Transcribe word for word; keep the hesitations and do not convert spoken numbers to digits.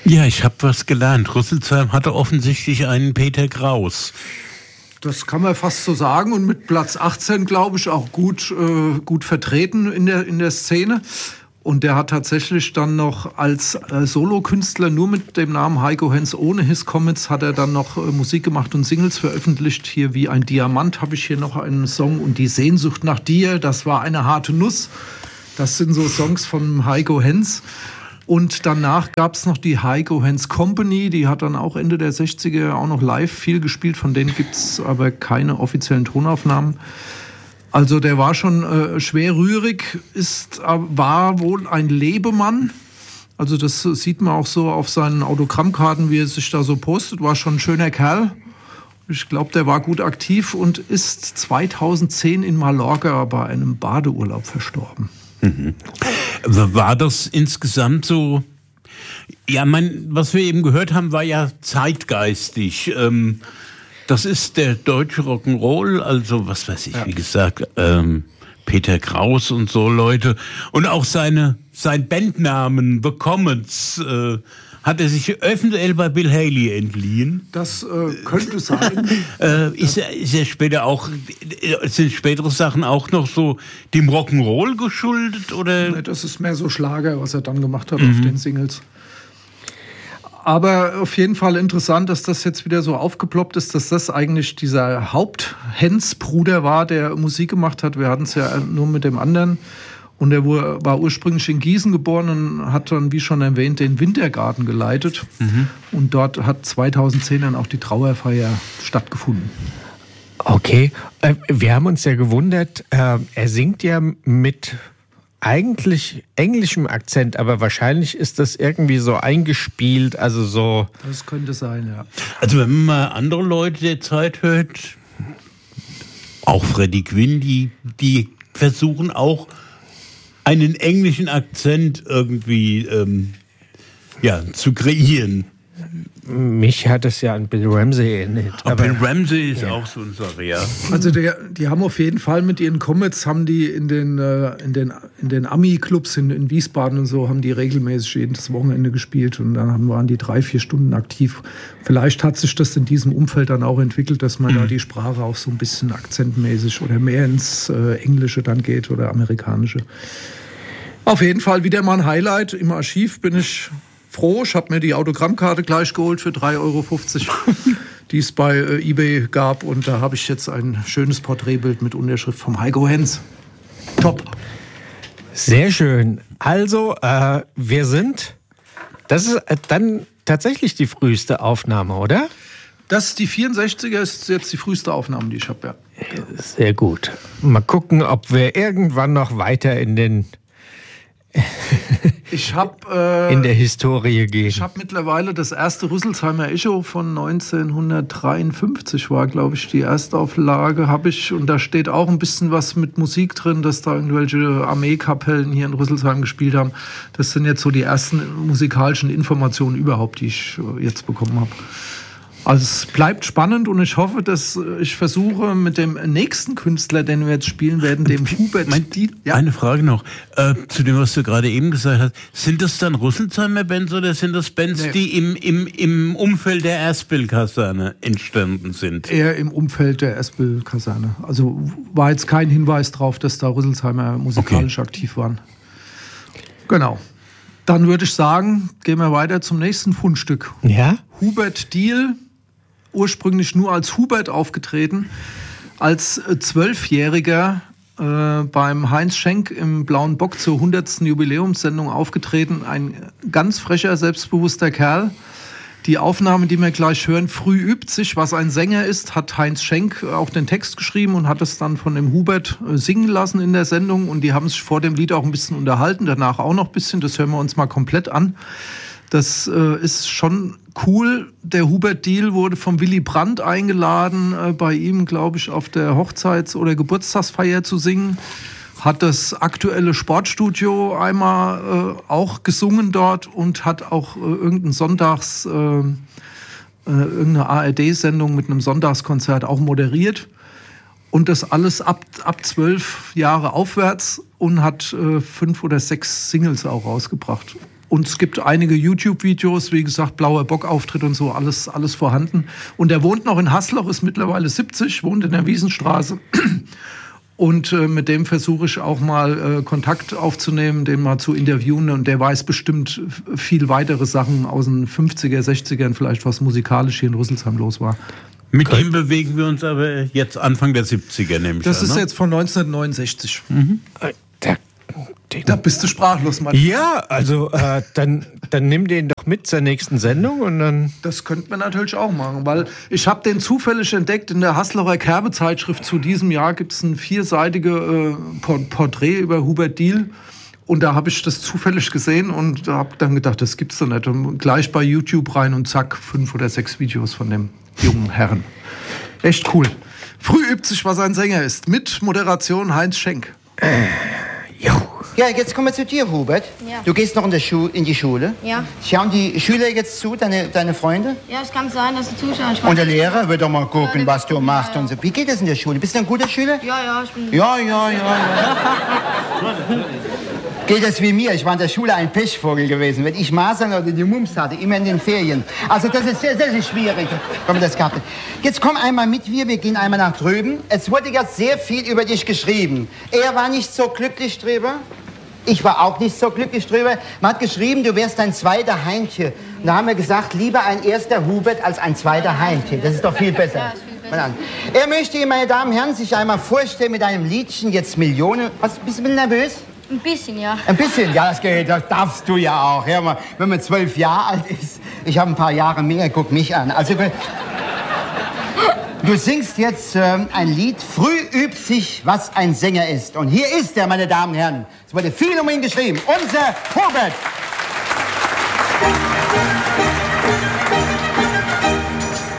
Ja, ich habe was gelernt. Rüsselsheim hatte offensichtlich einen Peter Kraus. Das kann man fast so sagen und mit Platz achtzehn, glaube ich, auch gut, äh, gut vertreten in der, in der Szene. Und der hat tatsächlich dann noch als äh, Solokünstler nur mit dem Namen Heiko Henz ohne His Comets hat er dann noch äh, Musik gemacht und Singles veröffentlicht. Hier wie ein Diamant habe ich hier noch einen Song und Die Sehnsucht nach dir, das war eine harte Nuss. Das sind so Songs von Heiko Henz. Und danach gab es noch die Heiko Henz Company, die hat dann auch Ende der sechziger auch noch live viel gespielt, von denen gibt es aber keine offiziellen Tonaufnahmen. Also der war schon äh, schwer rührig, ist, äh, war wohl ein Lebemann, also das sieht man auch so auf seinen Autogrammkarten, wie er sich da so postet, war schon ein schöner Kerl. Ich glaube, der war gut aktiv und ist zweitausendzehn in Mallorca bei einem Badeurlaub verstorben. Mhm. War das insgesamt so, ja, mein, was wir eben gehört haben, war ja zeitgeistig. Ähm, das ist der deutsche Rock'n'Roll, also was weiß ich, ja. Wie gesagt, ähm, Peter Kraus und so Leute. Und auch seine, sein Bandnamen, The Comets, äh, hat er sich eventuell bei Bill Haley entliehen? Das äh, könnte sein. äh, ist, er, ist er später auch, sind spätere Sachen auch noch so dem Rock'n'Roll geschuldet? Oder? Nee, das ist mehr so Schlager, was er dann gemacht hat mhm. auf den Singles. Aber auf jeden Fall interessant, dass das jetzt wieder so aufgeploppt ist, dass das eigentlich dieser Haupt-Henz-Bruder war, der Musik gemacht hat. Wir hatten es ja nur mit dem anderen. Und er war ursprünglich in Gießen geboren und hat dann, wie schon erwähnt, den Wintergarten geleitet. Mhm. Und dort hat zweitausendzehn dann auch die Trauerfeier stattgefunden. Okay, äh, wir haben uns ja gewundert, äh, er singt ja mit eigentlich englischem Akzent, aber wahrscheinlich ist das irgendwie so eingespielt, also so... Das könnte sein, ja. Also wenn man mal andere Leute der Zeit hört, auch Freddie Quinn, die, die versuchen auch einen englischen Akzent irgendwie ähm, ja, zu kreieren. Mich hat es ja an Bill Ramsey erinnert. Aber Bill Ramsey ist ja auch so eine Sache, ja. Also der, die haben auf jeden Fall mit ihren Comets, haben die in den, äh, in den, in den Ami-Clubs in, in Wiesbaden und so, haben die regelmäßig jedes Wochenende gespielt und dann waren die drei, vier Stunden aktiv. Vielleicht hat sich das in diesem Umfeld dann auch entwickelt, dass man mhm. da die Sprache auch so ein bisschen akzentmäßig oder mehr ins äh, Englische dann geht oder Amerikanische. Auf jeden Fall wieder mal ein Highlight im Archiv, bin ich froh. Ich habe mir die Autogrammkarte gleich geholt für drei Euro fünfzig, die es bei äh, eBay gab. Und da habe ich jetzt ein schönes Porträtbild mit Unterschrift vom Heiko Henz. Top. Sehr schön. Also, äh, wir sind, das ist äh, dann tatsächlich die früheste Aufnahme, oder? Das ist die vierundsechziger, ist jetzt die früheste Aufnahme, die ich habe, ja. Sehr gut. Mal gucken, ob wir irgendwann noch weiter in den Ich habe äh, in der Historie gehen. Ich habe mittlerweile das erste Rüsselsheimer Echo von neunzehnhundertdreiundfünfzig war, glaube ich, die Erstauflage habe ich und da steht auch ein bisschen was mit Musik drin, dass da irgendwelche Armeekapellen hier in Rüsselsheim gespielt haben. Das sind jetzt so die ersten musikalischen Informationen überhaupt, die ich jetzt bekommen habe. Also es bleibt spannend und ich hoffe, dass ich versuche mit dem nächsten Künstler, den wir jetzt spielen werden, dem Hubert... Mein, ja? Eine Frage noch, äh, zu dem, was du gerade eben gesagt hast. Sind das dann Rüsselsheimer Bands oder sind das Bands, nee. die im, im, im Umfeld der Erstbill-Kaserne entstanden sind? Eher im Umfeld der Erstbill-Kaserne. Also war jetzt kein Hinweis darauf, dass da Rüsselsheimer musikalisch okay. aktiv waren. Genau. Dann würde ich sagen, gehen wir weiter zum nächsten Fundstück. Ja? Hubert Diehl. Ursprünglich nur als Hubert aufgetreten, als Zwölfjähriger äh, beim Heinz Schenk im Blauen Bock zur hundertsten Jubiläumssendung aufgetreten. Ein ganz frecher, selbstbewusster Kerl. Die Aufnahme, die wir gleich hören, Früh übt sich, was ein Sänger ist, hat Heinz Schenk auch den Text geschrieben und hat es dann von dem Hubert äh, singen lassen in der Sendung. Und die haben sich vor dem Lied auch ein bisschen unterhalten, danach auch noch ein bisschen. Das hören wir uns mal komplett an. Das äh, ist schon cool. Der Hubert Diehl wurde vom Willy Brandt eingeladen, äh, bei ihm, glaube ich, auf der Hochzeits- oder Geburtstagsfeier zu singen. Hat das aktuelle Sportstudio einmal äh, auch gesungen dort und hat auch äh, irgendein Sonntags, äh, äh, irgendeine A R D-Sendung mit einem Sonntagskonzert auch moderiert. Und das alles ab, ab zwölf Jahre aufwärts und hat äh, fünf oder sechs Singles auch rausgebracht. Und es gibt einige YouTube-Videos, wie gesagt, Blauer Bock-Auftritt und so, alles, alles vorhanden. Und er wohnt noch in Hasloch, ist mittlerweile siebzig, wohnt in der Wiesenstraße. Und äh, mit dem versuche ich auch mal äh, Kontakt aufzunehmen, den mal zu interviewen. Und der weiß bestimmt viel weitere Sachen aus den fünfziger, sechzigern, vielleicht was musikalisch hier in Rüsselsheim los war. Mit ihm bewegen wir uns aber jetzt Anfang der siebziger, nämlich. Das an, ist ne? jetzt von neunzehnhundertneunundsechzig. Mhm. Äh, der Da bist du sprachlos, Mann. Ja, also äh, dann, dann nimm den doch mit zur nächsten Sendung und dann... Das könnte man natürlich auch machen, weil ich habe den zufällig entdeckt in der Haslocher Kerbe-Zeitschrift. Zu diesem Jahr gibt es ein vierseitige äh, Porträt über Hubert Diehl. Und da habe ich das zufällig gesehen und habe dann gedacht, das gibt's doch nicht. Und gleich bei YouTube rein und zack, fünf oder sechs Videos von dem jungen Herrn. Echt cool. Früh übt sich, was ein Sänger ist. Mit Moderation Heinz Schenk. Äh, jo. Ja, jetzt kommen wir zu dir, Hubert. Ja. Du gehst noch in, der Schu in die Schule. Ja. Schauen die Schüler jetzt zu, deine, deine Freunde? Ja, es kann sein, dass sie zuschauen. Ich Und der Lehrer wird doch mal gucken, Ja, was du machst ja, ja. und so. Wie geht es in der Schule? Bist du ein guter Schüler? Ja, ja, ich bin... Ja, ja, ja, ja. Geht es wie mir? Ich war in der Schule ein Pechvogel gewesen. Wenn ich Masern oder die Mumps hatte, immer in den Ferien. Also das ist sehr, sehr, sehr schwierig, wenn man das gehabt hat. Jetzt komm einmal mit mir, wir gehen einmal nach drüben. Es wurde jetzt sehr viel über dich geschrieben. Er war nicht so glücklich drüber. Ich war auch nicht so glücklich drüber. Man hat geschrieben, du wärst ein zweiter Heintje. Und da haben wir gesagt, lieber ein erster Hubert als ein zweiter Heintje. Das ist doch viel besser. Ja, ist viel besser. Er möchte Ihnen, meine Damen und Herren, sich einmal vorstellen mit einem Liedchen, jetzt Millionen. Was, bist du ein bisschen nervös? Ein bisschen, ja. Ein bisschen, ja, das geht, das darfst du ja auch. Hör mal, wenn man zwölf Jahre alt ist, ich habe ein paar Jahre mehr, guck mich an. Also, du singst jetzt ähm, ein Lied, früh übt sich, was ein Sänger ist. Und hier ist er, meine Damen und Herren. Es wurde viel um ihn geschrieben. Unser Hubert.